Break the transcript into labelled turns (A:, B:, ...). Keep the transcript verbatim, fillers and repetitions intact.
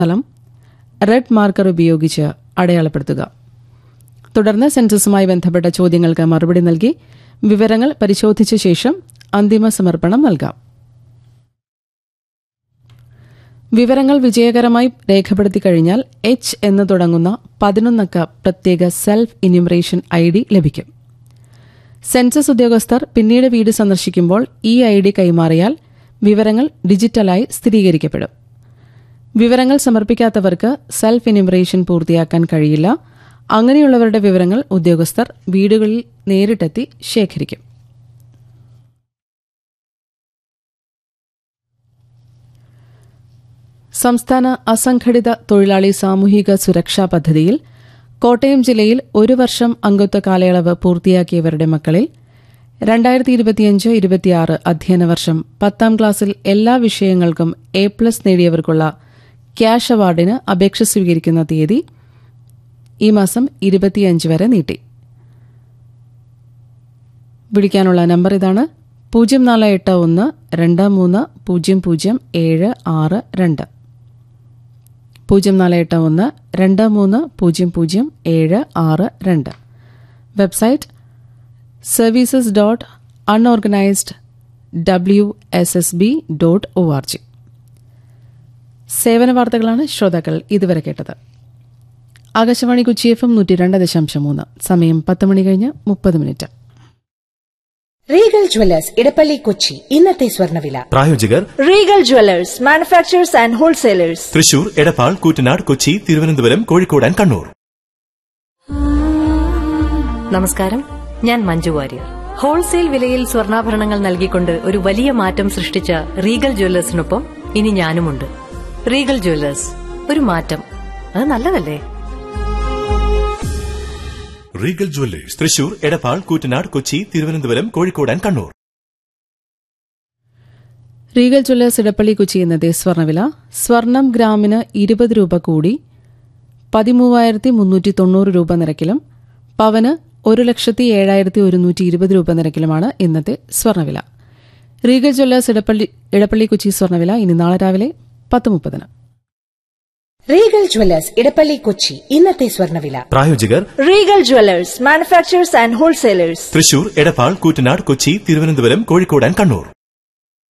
A: സ്ഥലം red marker ഉപയോഗിച്ച് അടയാളപ്പെടുത്തുക. തുടർന്ന് സെൻസസുമായി ബന്ധപ്പെട്ട ചോദ്യങ്ങൾക്ക് മറുപടി നൽകി വിവരങ്ങൾ പരിശോധിച്ച ശേഷം അന്തിമ സമർപ്പണം നൽകാം. വിവരങ്ങൾ വിജയകരമായി രേഖപ്പെടുത്തി കഴിഞ്ഞാൽ എച്ച് എന്ന് തുടങ്ങുന്ന പതിനൊന്നക്ക പ്രത്യേക സെൽഫ് എന്യൂമറേഷൻ ഐ ഡി ലഭിക്കും. സെൻസസ് ഉദ്യോഗസ്ഥർ പിന്നീട് വീട് സന്ദർശിക്കുമ്പോൾ ഈ ഐ ഡി കൈമാറിയാൽ വിവരങ്ങൾ ഡിജിറ്റലായി സ്ഥിരീകരിക്കപ്പെടും. വിവരങ്ങൾ സമർപ്പിക്കാത്തവർക്ക് സെൽഫ് എന്യൂമറേഷൻ പൂർത്തിയാക്കാൻ കഴിയില്ല. അങ്ങനെയുള്ളവരുടെ വിവരങ്ങൾ ഉദ്യോഗസ്ഥർ വീടുകളിൽ നേരിട്ടെത്തി ശേഖരിക്കും. സംസ്ഥാന അസംഘടിത തൊഴിലാളി സാമൂഹിക സുരക്ഷാ പദ്ധതിയിൽ കോട്ടയം ജില്ലയിൽ ഒരു വർഷം അംഗത്വ കാലയളവ് പൂർത്തിയാക്കിയവരുടെ മക്കളിൽ രണ്ടായിരത്തി ഇരുപത്തിയഞ്ച് ഇരുപത്തിയാറ് അധ്യയന വർഷം പത്താം ക്ലാസ്സിൽ എല്ലാ വിഷയങ്ങൾക്കും എ പ്ലസ് നേടിയവർക്കുള്ള ക്യാഷ് അവാർഡിന് അപേക്ഷ സ്വീകരിക്കുന്ന തീയതി ഈ മാസം ഇരുപത്തിയഞ്ച് വരെ നീട്ടി. വിളിക്കാനുള്ള നമ്പർ ഇതാണ്: പൂജ്യം നാല് എട്ട് ഒന്ന് രണ്ട് മൂന്ന് പൂജ്യം പൂജ്യം ഏഴ് ആറ് രണ്ട് പൂജ്യം നാല് എട്ട് ഒന്ന് രണ്ട് മൂന്ന് പൂജ്യം പൂജ്യം ഏഴ് ആറ് രണ്ട്. Website services dot unorganised W S S B dot O R G. സേവന വാർത്തകളാണ് ശ്രോതാക്കൾ ഇതുവരെ കേട്ടത്. ആകാശവാണി കൊച്ചി എഫ് എം നൂറ്റി രണ്ട് ദശാംശം മൂന്ന്. സമയം പത്ത് മണി കഴിഞ്ഞ് മുപ്പത് minute.
B: Regal Jewellers Edappally Kochi ഇന്നത്തെ സ്വർണ്ണവില.
C: പ്രായോജകർ
D: Regal Jewellers manufacturers and wholesalers,
C: Thrissur, Edappal, Koottanad, Kochi, Thiruvananthapuram, Kozhikode and Kannur.
E: നമസ്കാരം, ഞാൻ മഞ്ജു വാര്യർ. ഹോൾസെയിൽ വിലയിൽ സ്വർണ്ണാഭരണങ്ങൾ നൽകിക്കൊണ്ട് ഒരു വലിയ മാറ്റം സൃഷ്ടിച്ച റീഗൽ ജ്വല്ലേഴ്സിനൊപ്പം ഇനി ഞാനുമുണ്ട്. റീഗൽ ജ്വല്ലേഴ്സ്, ഒരു മാറ്റം, അത് നല്ലതല്ലേ?
C: Regal Jewellers, Thrissur, Edappal, Koottanad, Kochi, Thiruvananthapuram, Kozhikode and Kannur.
A: Regal Jewellers Edappally Kochi ഇന്നത്തെ സ്വർണ്ണവില. സ്വർണം ഗ്രാമിന് ഇരുപത് രൂപ കൂടി പതിമൂവായിരത്തി മുന്നൂറ്റി തൊണ്ണൂറ് രൂപ നിരക്കിലും പവന് ഒരു ലക്ഷത്തി ഏഴായിരത്തി ഒരുന്നൂറ്റി ഇരുപത് രൂപ നിരക്കിലുമാണ് ഇന്നത്തെ സ്വർണ്ണവില. റീഗൽ ജ്വല്ലേഴ്സ് ഇടപ്പള്ളി ഇടപ്പള്ളി കൊച്ചി സ്വർണ്ണവില ഇനി നാളെ രാവിലെ പത്ത് മുപ്പതിന്.
B: റീഗൽ ജ്വല്ലേഴ്സ് ഇടപ്പള്ളി കൊച്ചി ഇന്നത്തെ സ്വർണ്ണവില.
C: പ്രായോജകർ
D: Regal Jewellers manufacturers and wholesalers,
C: Thrissur, Edappal, Koottanad, Kochi, Thiruvananthapuram, Kozhikode and Kannur.